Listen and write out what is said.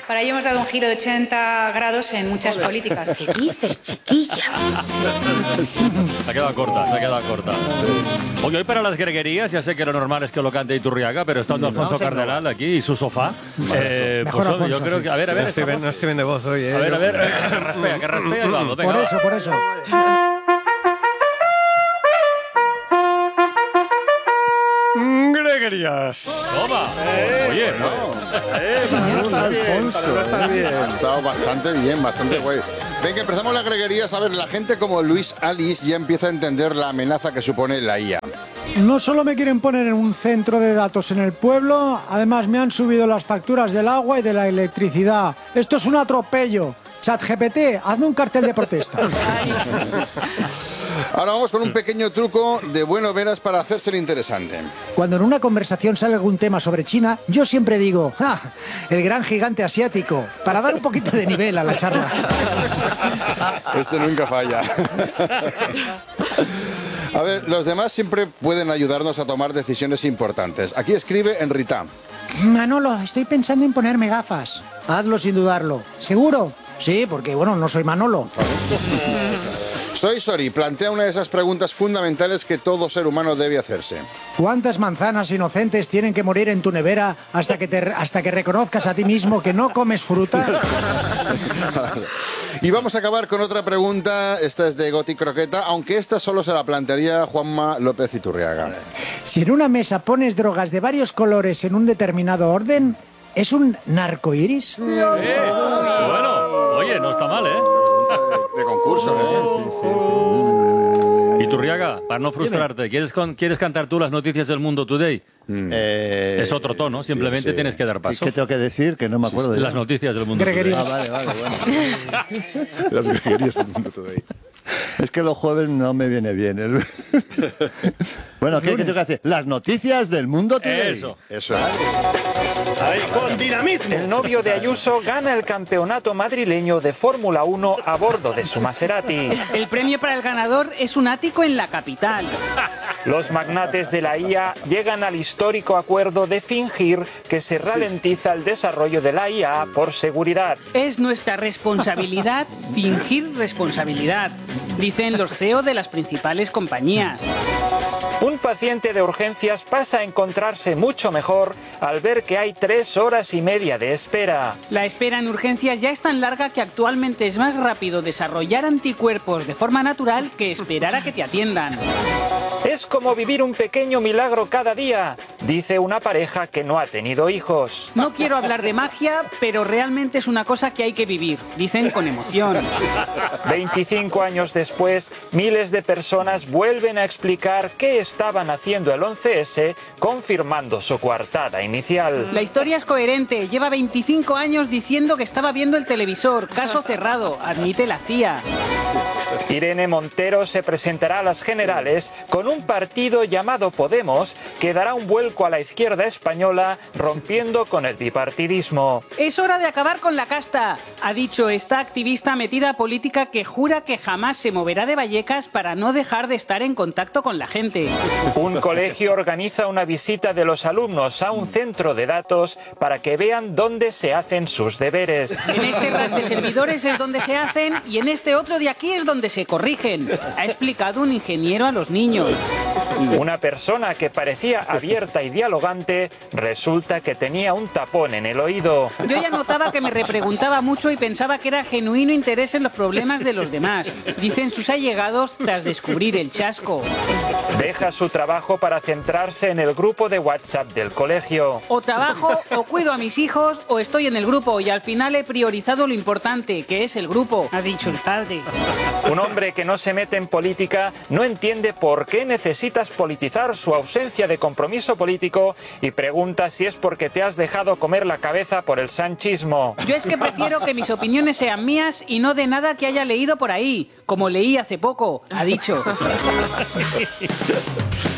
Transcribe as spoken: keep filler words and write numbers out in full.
Para ello hemos dado un giro de ochenta grados en muchas políticas. ¿Qué dices, chiquilla? Se ha quedado corta, se ha quedado corta. Oye, hoy para las greguerías, ya sé que lo normal es que lo cante Iturriaga, pero estando Sí, Alfonso Cardenal aquí y su sofá, eh, Mejor pues Alfonso, yo creo sí. que... A ver, a ver... No estoy, esta bien, no estoy bien de voz hoy, ¿eh? voz- A ver, a Yo- ver, eh, que raspea, que raspea, Eduardo, venga, Por va. eso, por eso. Greguerías. Toma. Oye, Ha estado bastante bien, bastante guay. Venga, empezamos las greguerías. A ver, la gente como Luis Alice ya empieza a entender la amenaza que supone la I A. No solo me quieren poner en un centro de datos en el pueblo, además me han subido las facturas del agua y de la electricidad. Esto es un atropello. ChatGPT, hazme un cartel de protesta. Ahora vamos con un pequeño truco de bueno veras para hacerse el interesante. Cuando en una conversación sale algún tema sobre China, yo siempre digo, ¡ah! El gran gigante asiático, para dar un poquito de nivel a la charla. Este nunca falla. A ver, los demás siempre pueden ayudarnos a tomar decisiones importantes. Aquí escribe Enrita. Manolo, estoy pensando en ponerme gafas. Hazlo sin dudarlo. ¿Seguro? Sí, porque, bueno, no soy Manolo. Soy Sori, plantea una de esas preguntas fundamentales que todo ser humano debe hacerse. ¿Cuántas manzanas inocentes tienen que morir en tu nevera hasta que, te, hasta que reconozcas a ti mismo que no comes fruta? Y vamos a acabar con otra pregunta. Esta es de Goti Croqueta, aunque esta solo se la plantearía Juanma López Iturriaga. Si en una mesa pones drogas de varios colores en un determinado orden, ¿es un narcoiris? Eh, bueno, oye, no está mal, ¿eh? De concurso, ¿eh? Iturriaga, para no frustrarte, ¿quieres, con- ¿quieres cantar tú las noticias del Mundo Today? Eh, Es otro tono, simplemente sí. tienes que dar paso. ¿Qué tengo que decir? Que no me acuerdo de Las noticias del Mundo Greguerías. Today. Ah, vale, vale, bueno. Las greguerías del Mundo Today. Es que los jueves no me viene bien. el- Bueno, ¿qué, qué tengo que hacer? Las noticias del mundo today. Eso. Eso es. Con dinamismo. El novio de Ayuso gana el campeonato madrileño de Fórmula uno a bordo de su Maserati. El premio para el ganador es un ático en la capital. Los magnates de la I A llegan al histórico acuerdo de fingir que se ralentiza el desarrollo de la I A por seguridad. Es nuestra responsabilidad fingir responsabilidad, dicen los C E O de las principales compañías. Un paciente de urgencias pasa a encontrarse mucho mejor al ver que hay tres horas y media de espera. La espera en urgencias ya es tan larga que actualmente es más rápido desarrollar anticuerpos de forma natural que esperar a que te atiendan. Es como vivir un pequeño milagro cada día, dice una pareja que no ha tenido hijos. No quiero hablar de magia, pero realmente es una cosa que hay que vivir, dicen con emoción. veinticinco años después, miles de personas vuelven a explicar qué estaban haciendo el once ese, confirmando su coartada inicial. La historia es coherente, lleva veinticinco años diciendo que estaba viendo el televisor, caso cerrado, admite la C I A. Irene Montero se presentará a las generales con un partido llamado Podemos que dará un vuelco a la izquierda española, rompiendo con el bipartidismo. Es hora de acabar con la casta, ha dicho esta activista metida a política que jura que jamás se moverá de Vallecas para no dejar de estar en contacto con la gente. Un colegio organiza una visita de los alumnos a un centro de datos para que vean dónde se hacen sus deberes. En este rack de servidores es donde se hacen y en este otro de aquí es donde se corrigen, ha explicado un ingeniero a los niños. Una persona que parecía abierta y dialogante resulta que tenía un tapón en el oído. Yo ya notaba que me repreguntaba mucho y pensaba que era genuino interés en los problemas de los demás, dicen sus allegados tras descubrir el chasco. Deja su trabajo para centrarse en el grupo de WhatsApp del colegio. O trabajo, o cuido a mis hijos, o estoy en el grupo y al final he priorizado lo importante, que es el grupo, ha dicho el padre. Un hombre que no se mete en política no entiende por qué necesitas politizar su ausencia de compromiso político y pregunta si es porque te has dejado comer la cabeza por el sanchismo. Yo es que prefiero que mis opiniones sean mías y no de nada que haya leído por ahí, como leí hace poco, ha dicho.